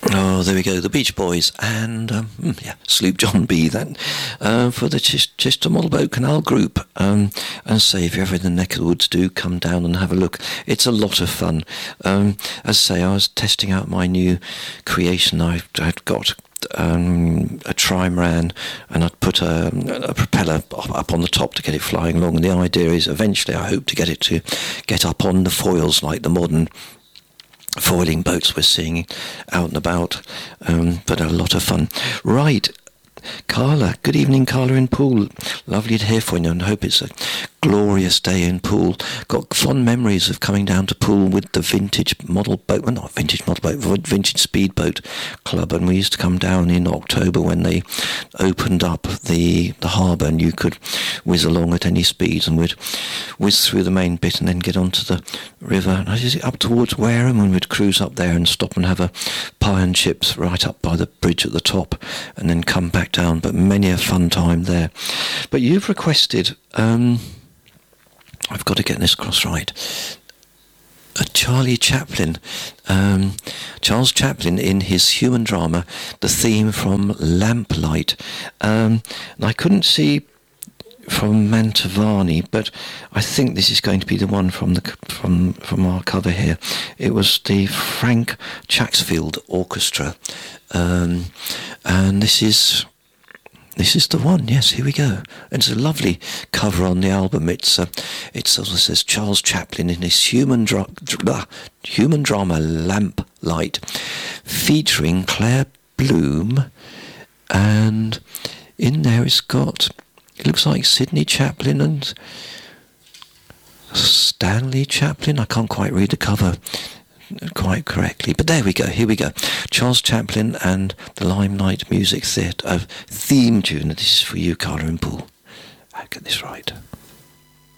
Oh, there we go. The Beach Boys and Sloop John B. That for the Chichester Model Boat Canal Group. And say, if you're ever in the neck of the woods, do come down and have a look. It's a lot of fun. As I say, I was testing out my new creation. I'd got a trimaran, and I'd put a propeller up on the top to get it flying along. And the idea is, eventually, I hope to get it to get up on the foils like the modern foiling boats we're seeing out and about, but a lot of fun. Right, Carla, good evening, Carla in Poole. Lovely to hear from you, and hope it's a glorious day in Poole. Got fond memories of coming down to Poole with the vintage model boat, well, not vintage model boat, vintage speedboat club, and we used to come down in October when they opened up the harbour, and you could whiz along at any speed, and we'd whiz through the main bit and then get onto the river, and I just up towards Wareham, and we'd cruise up there and stop and have a pie and chips right up by the bridge at the top, and then come back down. But many a fun time there. But you've requested, I've got to get this across right, a Charlie Chaplin, Charles Chaplin in his human drama, the theme from Lamplight. And I couldn't see from Mantovani, but I think this is going to be the one from our cover here. It was the Frank Chaxfield Orchestra, and this is the one. Yes, here we go. And it's a lovely cover on the album. It sort of says Charles Chaplin in his human drama Lamplight, featuring Claire Bloom, and in there it looks like Sidney Chaplin and Stanley Chaplin. I can't quite read the cover quite correctly, but there we go. Here we go. Charles Chaplin and the Limelight Music Theatre theme tune. This is for you, Carla in Poole. I'll get this right.